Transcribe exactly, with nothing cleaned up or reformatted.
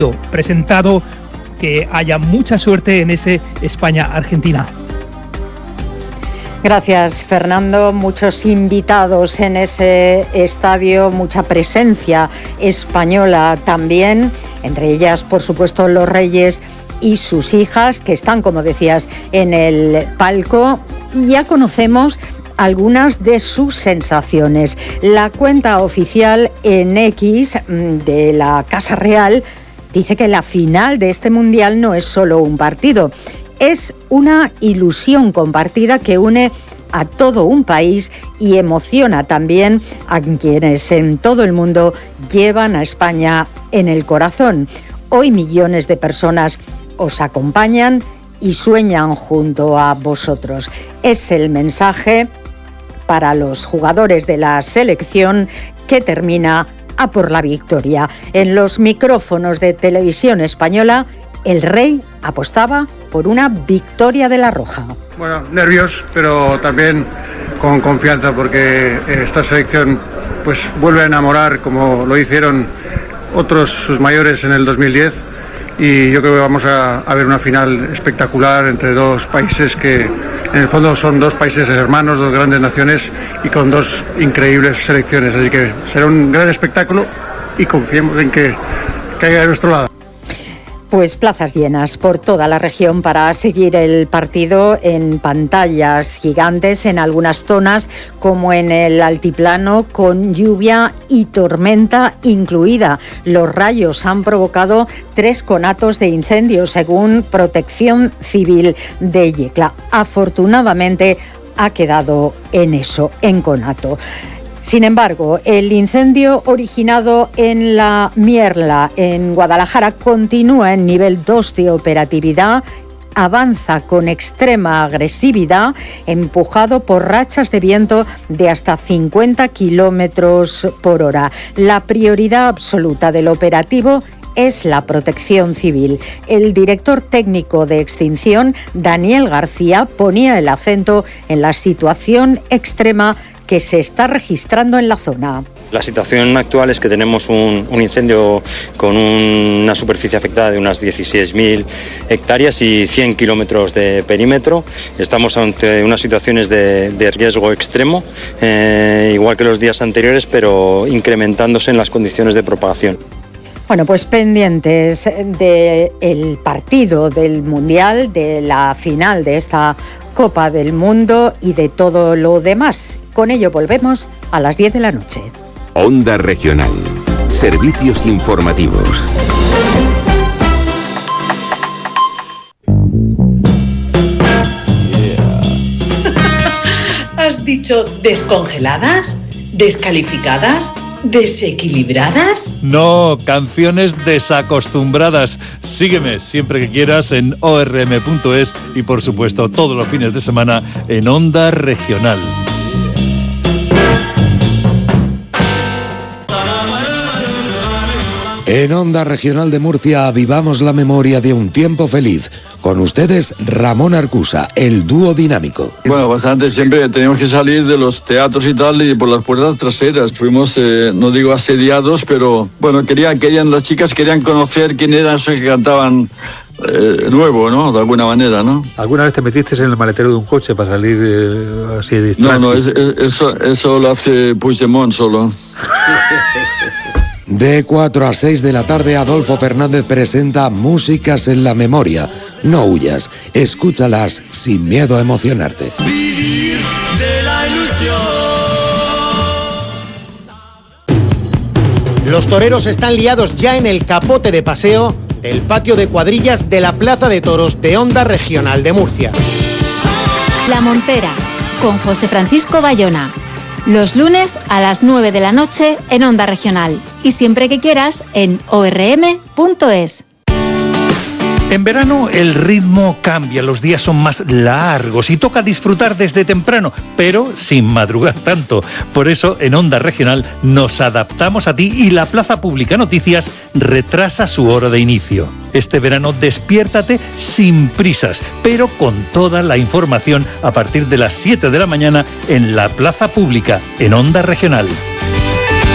presentado. Que haya mucha suerte en ese España-Argentina. Gracias, Fernando. Muchos invitados en ese estadio, mucha presencia española también, entre ellas, por supuesto, los Reyes y sus hijas, que están, como decías, en el palco. Ya conocemos algunas de sus sensaciones. La cuenta oficial en X de la Casa Real dice que la final de este Mundial no es solo un partido, es una ilusión compartida que une a todo un país y emociona también a quienes en todo el mundo llevan a España en el corazón. Hoy millones de personas os acompañan y sueñan junto a vosotros. Es el mensaje para los jugadores de la selección que termina a por la victoria. En los micrófonos de Televisión Española, el Rey apostaba por una victoria de la Roja. Bueno, nervios, pero también con confianza, porque esta selección pues vuelve a enamorar como lo hicieron otros sus mayores en el dos mil diez, y yo creo que vamos a, a ver una final espectacular entre dos países que en el fondo son dos países hermanos, dos grandes naciones y con dos increíbles selecciones, así que será un gran espectáculo y confiemos en que caiga de nuestro lado. Pues plazas llenas por toda la región para seguir el partido en pantallas gigantes en algunas zonas, como en el altiplano, con lluvia y tormenta incluida. Los rayos han provocado tres conatos de incendio, según Protección Civil de Yecla. Afortunadamente ha quedado en eso, en conato. Sin embargo, el incendio originado en la Mierla, en Guadalajara, continúa en nivel dos de operatividad, avanza con extrema agresividad, empujado por rachas de viento de hasta cincuenta kilómetros por hora. La prioridad absoluta del operativo es la protección civil. El director técnico de extinción, Daniel García, ponía el acento en la situación extrema que se está registrando en la zona. La situación actual es que tenemos un, un incendio con un, una superficie afectada de unas dieciséis mil hectáreas y cien kilómetros de perímetro. Estamos ante unas situaciones de, de riesgo extremo, eh, igual que los días anteriores, pero incrementándose en las condiciones de propagación. Bueno, pues pendientes del partido del Mundial, de la final de esta Copa del Mundo y de todo lo demás. Con ello volvemos a las diez de la noche. Onda Regional. Servicios informativos. ¿Has dicho descongeladas? ¿Descalificadas? ¿Desequilibradas? No, canciones desacostumbradas. Sígueme siempre que quieras en o erre eme punto es y por supuesto todos los fines de semana en Onda Regional. En Onda Regional de Murcia avivamos la memoria de un tiempo feliz. Con ustedes, Ramón Arcusa, el dúo dinámico. Bueno, bastante, siempre teníamos que salir de los teatros y tal y por las puertas traseras. Fuimos, eh, no digo asediados, pero bueno, querían, querían, las chicas querían conocer quién eran esos que cantaban eh, nuevo, ¿no? De alguna manera, ¿no? ¿Alguna vez te metiste en el maletero de un coche para salir eh, así de distraído? No, no, es, es, eso, eso lo hace Puigdemont solo. De cuatro a seis de la tarde, Adolfo Fernández presenta Músicas en la Memoria. No huyas, escúchalas sin miedo a emocionarte. Vivir de la ilusión. Los toreros están liados ya en el capote de paseo del patio de cuadrillas de la Plaza de Toros de Onda Regional de Murcia. La Montera, con José Francisco Bayona. Los lunes a las nueve de la noche en Onda Regional. Y siempre que quieras en o erre eme punto es. En verano el ritmo cambia, los días son más largos y toca disfrutar desde temprano, pero sin madrugar tanto. Por eso en Onda Regional nos adaptamos a ti y la Plaza Pública Noticias retrasa su hora de inicio. Este verano despiértate sin prisas, pero con toda la información a partir de las siete de la mañana en la Plaza Pública, en Onda Regional.